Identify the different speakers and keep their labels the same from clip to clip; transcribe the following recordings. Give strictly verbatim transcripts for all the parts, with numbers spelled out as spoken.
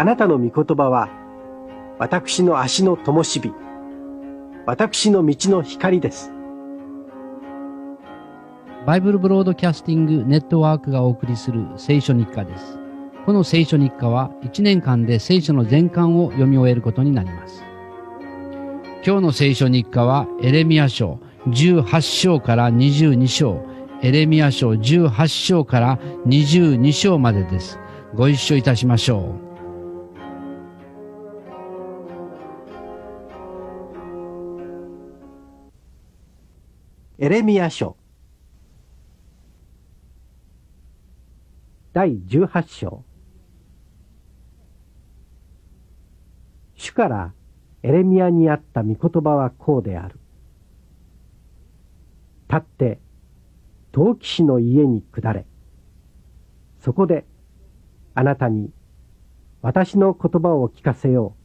Speaker 1: あなたの御言葉は、私の足の灯火、私の道の光です。
Speaker 2: バイブルブロードキャスティングネットワークがお送りする聖書日課です。この聖書日課はいちねんかんで聖書の全巻を読み終えることになります。今日の聖書日課はエレミヤ書じゅうはち章からにじゅうに章、エレミヤ書じゅうはち章からにじゅうに章までです。ご一緒いたしましょう。
Speaker 1: エレミヤ書だいじゅうはち章。主からエレミヤにあった御言葉はこうである。立って陶器師の家に下れ。そこであなたに私の言葉を聞かせよう。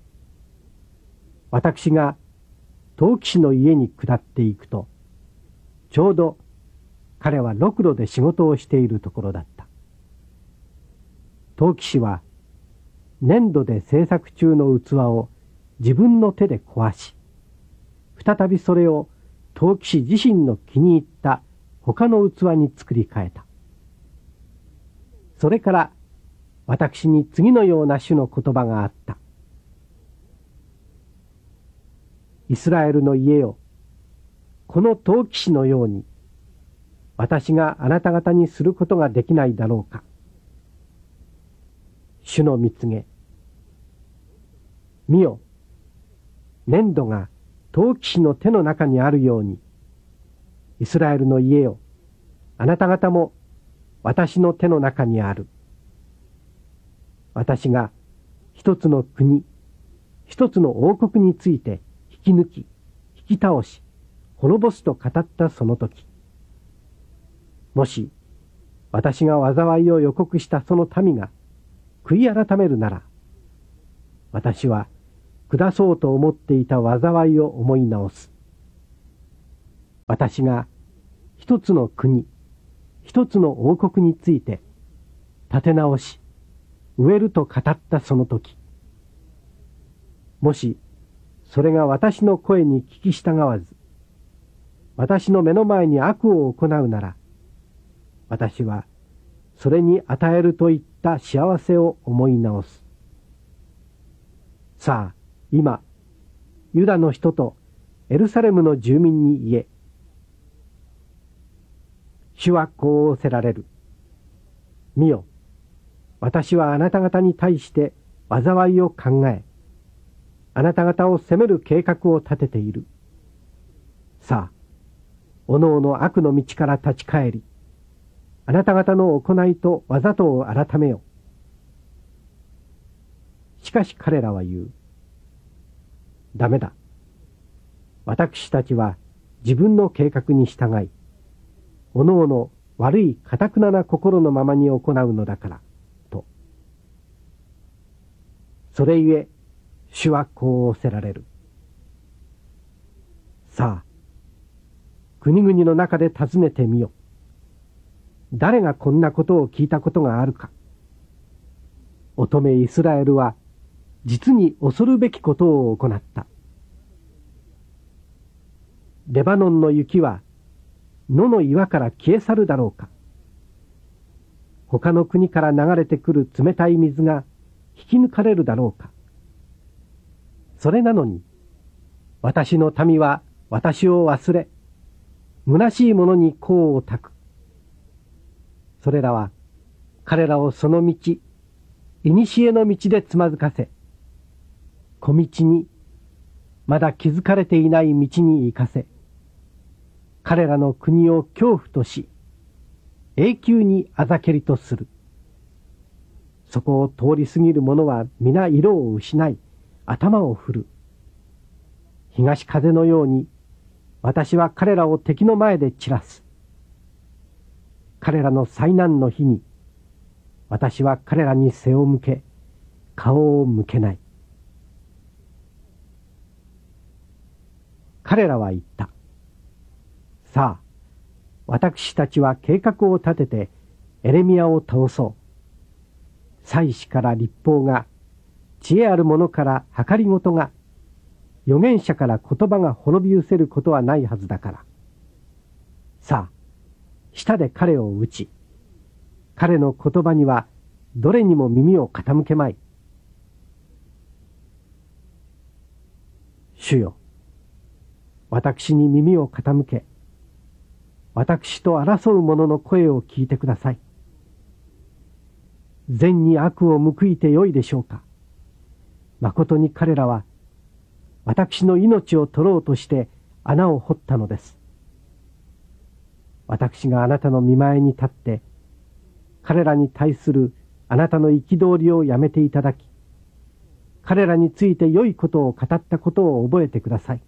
Speaker 1: 私が陶器師の家に下っていくと、ちょうど彼はろくろで仕事をしているところだった。陶器師は粘土で制作中の器を自分の手で壊し、再びそれを陶器師自身の気に入った他の器に作り変えた。それから私に次のような種の言葉があった。イスラエルの家よ、この陶器師のように私があなた方にすることができないだろうか。主の御告げ。見よ、粘土が陶器師の手の中にあるように、イスラエルの家よ、あなた方も私の手の中にある。私が一つの国、一つの王国について引き抜き、引き倒し、滅ぼすと語ったその時、もし私が災いを予告したその民が悔い改めるなら、私は下そうと思っていた災いを思い直す。私が一つの国、一つの王国について立て直し、植えると語ったその時、もしそれが私の声に聞き従わず、私の目の前に悪を行うなら、私はそれに与えるといった幸せを思い直す。さあ、今、ユダの人とエルサレムの住民に言え。主はこう仰せられる。見よ、私はあなた方に対して災いを考え、あなた方を責める計画を立てている。さあ、おのおの悪の道から立ち返り、あなた方の行いとわざとを改めよ。しかし彼らは言う。ダメだ。私たちは自分の計画に従い、おのおの悪い堅な心のままに行うのだから、と。それゆえ、主はこう仰せられる。さあ、国々の中で尋ねてみよ。誰がこんなことを聞いたことがあるか。乙女イスラエルは実に恐るべきことを行った。レバノンの雪は野の岩から消え去るだろうか。他の国から流れてくる冷たい水が引き抜かれるだろうか。それなのに、私の民は私を忘れ、虚しいものに甲をたく。それらは彼らをその道、いにしえの道でつまずかせ、小道に、まだ築かれていない道に行かせ、彼らの国を恐怖とし、永久にあざけりとする。そこを通り過ぎる者は皆色を失い、頭を振る。東風のように、私は彼らを敵の前で散らす。彼らの災難の日に、私は彼らに背を向け、顔を向けない。彼らは言った。さあ、私たちは計画を立ててエレミヤを倒そう。祭司から律法が知恵ある者から計りごとが、預言者から言葉が滅び失せることはないはずだから。さあ、舌で彼を打ち、彼の言葉にはどれにも耳を傾けまい。主よ、私に耳を傾け、私と争う者の声を聞いてください。善に悪を報いてよいでしょうか。まことに彼らは私の命を取ろうとして穴を掘ったのです。私があなたの御前に立って彼らに対するあなたの憤りをやめていただき、彼らについて良いことを語ったことを覚えてください。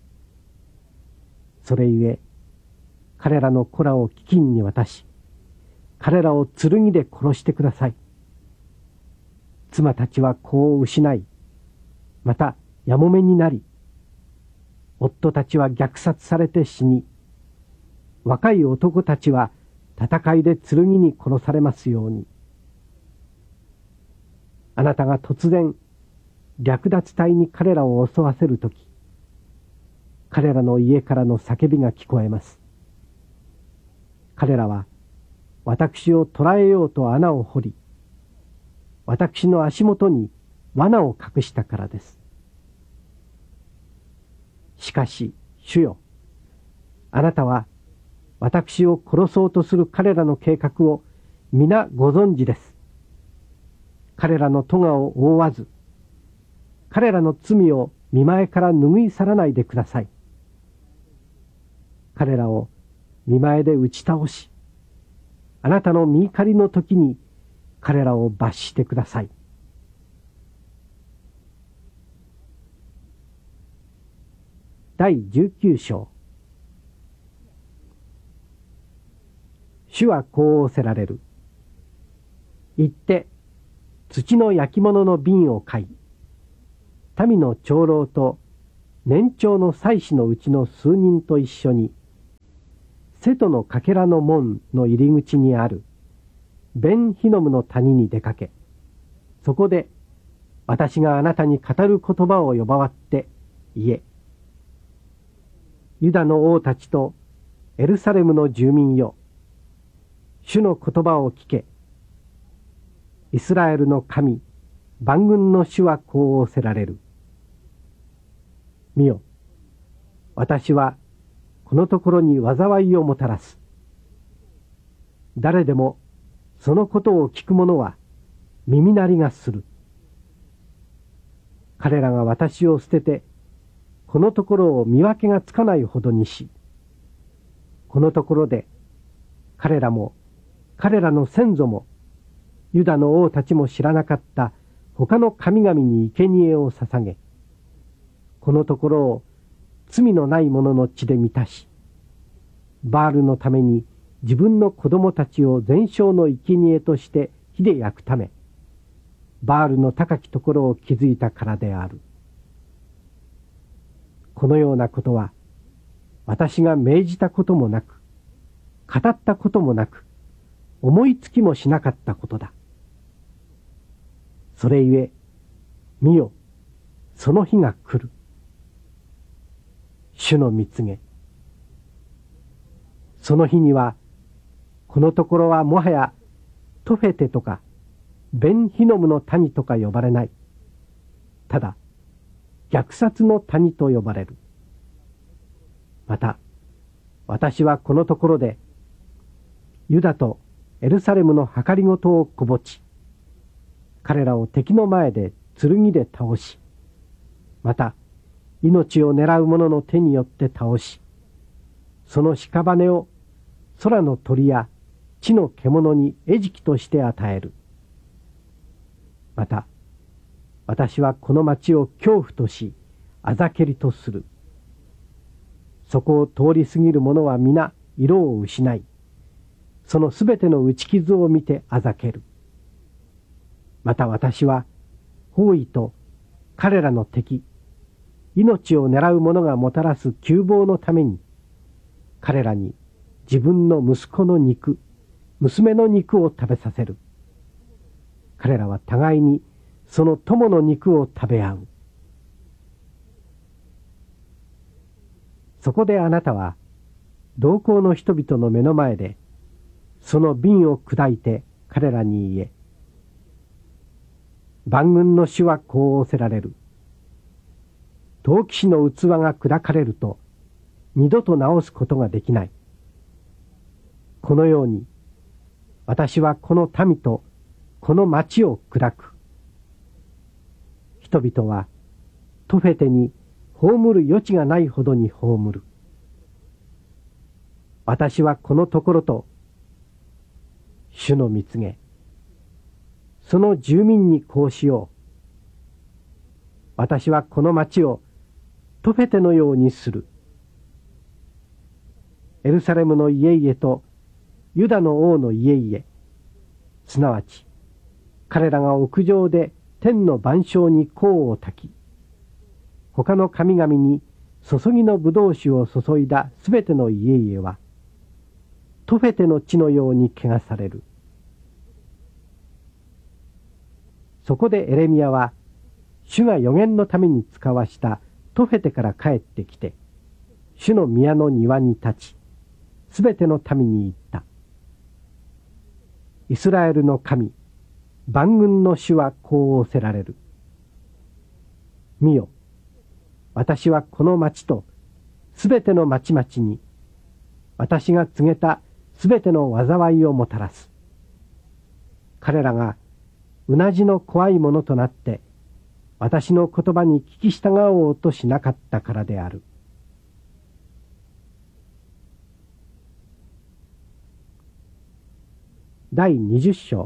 Speaker 1: それゆえ彼らの子らを飢饉に渡し、彼らを剣で殺してください。妻たちは子を失い、またやもめになり、夫たちは虐殺されて死に、若い男たちは戦いで剣に殺されますように。あなたが突然略奪隊に彼らを襲わせるとき、彼らの家からの叫びが聞こえます。彼らは私を捕らえようと穴を掘り、私の足元に罠を隠したからです。しかし、主よ、あなたは私を殺そうとする彼らの計画を皆ご存知です。彼らの咎を覆わず、彼らの罪を見前から拭い去らないでください。彼らを見前で打ち倒し、あなたの御怒りの時に彼らを罰してください。第じゅうきゅう章。主はこう仰せられる。行って土の焼き物の瓶を買い、民の長老と年長の祭司のうちの数人と一緒に、瀬戸のかけらの門の入り口にあるベンヒノムの谷に出かけ、そこで私があなたに語る言葉を呼ばわって言え。ユダの王たちとエルサレムの住民よ、主の言葉を聞け。イスラエルの神、万軍の主はこう仰せられる。見よ、私はこのところに災いをもたらす。誰でもそのことを聞く者は耳鳴りがする。彼らが私を捨てて、このところを見分けがつかないほどにし、このところで彼らも彼らの先祖もユダの王たちも知らなかった他の神々に生贄を捧げ、このところを罪のない者の血で満たし、バールのために自分の子供たちを全焼の生贄として火で焼くため、バールの高きところを築いたからである。このようなことは私が命じたこともなく、語ったこともなく、思いつきもしなかったことだ。それゆえ、見よ、その日が来る。主の蜜げ。その日には、このところはもはやトフェテとかベンヒノムの谷とか呼ばれない。ただ、虐殺の谷と呼ばれる。また、私はこのところで、ユダとエルサレムの計りごとをこぼち、彼らを敵の前で剣で倒し、また命を狙う者の手によって倒し、その屍を空の鳥や地の獣に餌食として与える。また私はこの町を恐怖とし、あざけりとする。そこを通り過ぎる者は皆色を失い、そのすべての打ち傷を見てあざける。また私は包囲と彼らの敵、命を狙う者がもたらす窮乏のために、彼らに自分の息子の肉、娘の肉を食べさせる。彼らは互いにその友の肉を食べ合う。そこであなたは同行の人々の目の前でその瓶を砕いて彼らに言え、万軍の主はこう仰せられる。陶器師の器が砕かれると二度と直すことができない。このように私はこの民とこの町を砕く。人々はトフェテに葬る余地がないほどに葬る。私はこのところと主の蜜げ、その住民にこうしよう。私はこの町をトフェテのようにする。エルサレムの家々とユダの王の家々、すなわち彼らが屋上で天の晩鐘に香を焚き、他の神々に注ぎの葡萄酒を注いだすべての家々はトフェテの地のように汚される。そこでエレミヤは主が預言のために使わしたトフェテから帰ってきて、主の宮の庭に立ち、すべての民に言った。イスラエルの神、万軍の主はこう仰せられる。見よ、私はこの町とすべての町々に、私が告げたすべての災いをもたらす。彼らがうなじの怖いものとなって、私の言葉に聞き従おうとしなかったからである。第二十章。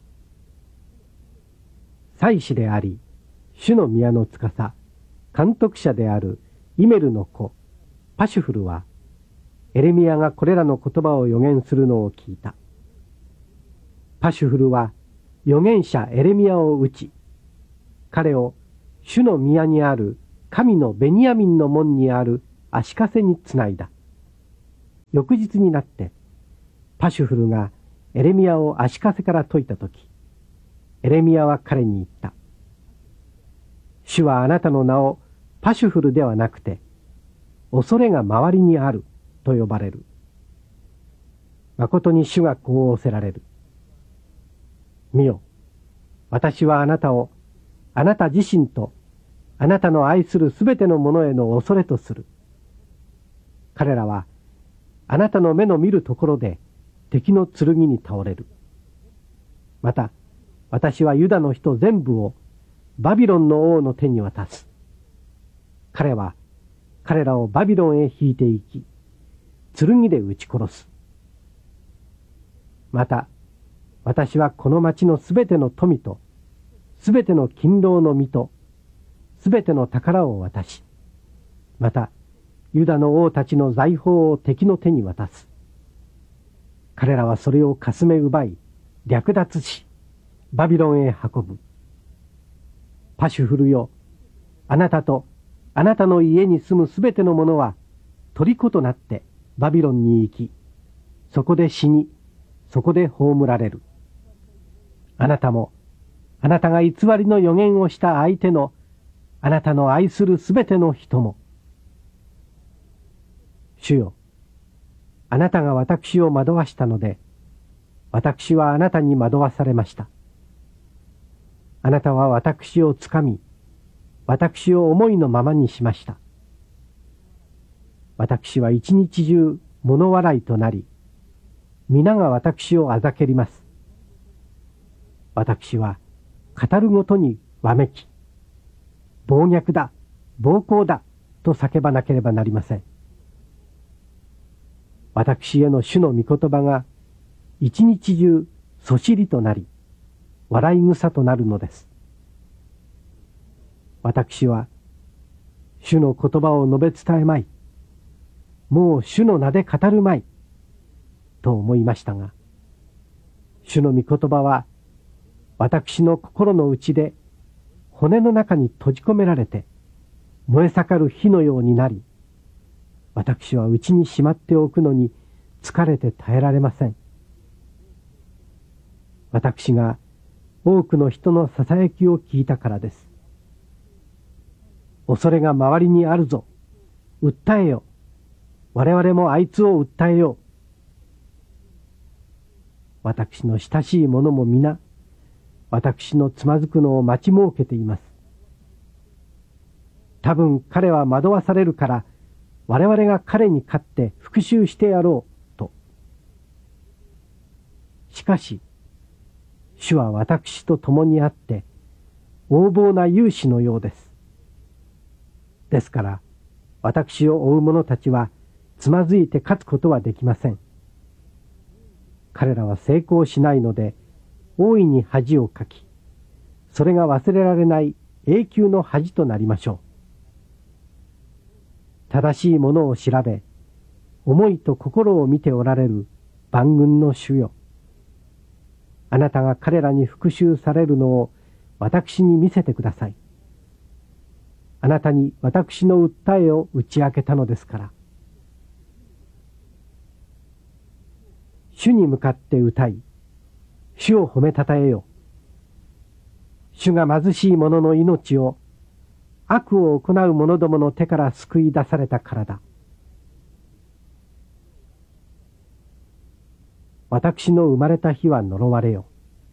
Speaker 1: 祭司であり、主の宮の司、監督者であるイメルの子、パシュフルは、エレミヤがこれらの言葉を預言するのを聞いた。パシュフルは預言者エレミヤを討ち、彼を主の宮にある神のベニヤミンの門にある足かせにつないだ。翌日になってパシュフルがエレミヤを足かせから解いたとき、エレミヤは彼に言った。主はあなたの名をパシュフルではなくて、恐れが周りにあると呼ばれる。誠に主がこう仰せられる。見よ、私はあなたをあなた自身とあなたの愛するすべてのものへの恐れとする。彼らはあなたの目の見るところで敵の剣に倒れる。また私はユダの人全部をバビロンの王の手に渡す。彼は彼らをバビロンへ引いていき、剣で撃ち殺す。また私はこの町のすべての富とすべての勤労の実とすべての宝を渡し、またユダの王たちの財宝を敵の手に渡す。彼らはそれをかすめ奪い略奪し、バビロンへ運ぶ。パシュフルよ、あなたとあなたの家に住むすべての者は虜となってバビロンに行き、そこで死に、そこで葬られる。あなたもあなたが偽りの預言をした相手のあなたの愛するすべての人も。主よ、あなたが私を惑わしたので、私はあなたに惑わされました。あなたは私をつかみ、私を思いのままにしました。私は一日中物笑いとなり、皆が私をあざけります。私は語るごとにわめき、暴虐だ、暴行だと叫ばなければなりません。私への主の御言葉が一日中そしりとなり、笑い草となるのです。私は主の言葉を述べ伝えまい、もう主の名で語るまいと思いましたが、主の御言葉は私の心の内で骨の中に閉じ込められて燃え盛る火のようになり、私は内にしまっておくのに疲れて耐えられません。私が多くの人のささやきを聞いたからです。恐れが周りにあるぞ。訴えよ。我々もあいつを訴えよう。私の親しい者も皆、私のつまずくのを待ち設けています。多分彼は惑わされるから、我々が彼に勝って復讐してやろう、と。しかし、主は私と共にあって、横暴な勇士のようです。ですから、私を追う者たちは、つまずいて勝つことはできません。彼らは成功しないので、大いに恥をかき、それが忘れられない永久の恥となりましょう。正しいものを調べ、思いと心を見ておられる万軍の主よ。あなたが彼らに復讐されるのを私に見せてください。あなたに私の訴えを打ち明けたのですから。主に向かって歌い、主を褒めたたえよ。主が貧しい者の命を、悪を行う者どもの手から救い出されたからだ。私の生まれた日は呪われよ。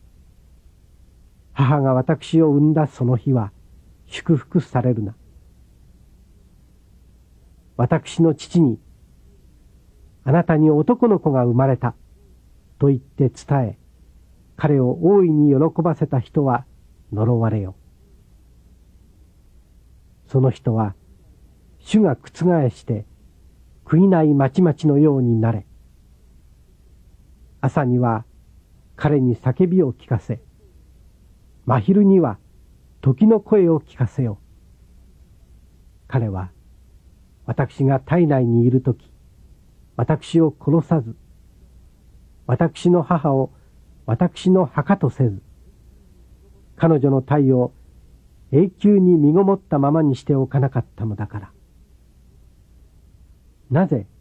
Speaker 1: 母が私を産んだその日は祝福されるな。私の父に、あなたに男の子が生まれた、と言って伝え、彼を大いに喜ばせた人は呪われよ。その人は、主が覆して、悔いないまちまちのようになれ。朝には彼に叫びを聞かせ、真昼には時の声を聞かせよ。彼は、私が体内にいるとき、私を殺さず、私の母を私の墓とせず、彼女の体を永久に身ごもったままにしておかなかったのだから。なぜ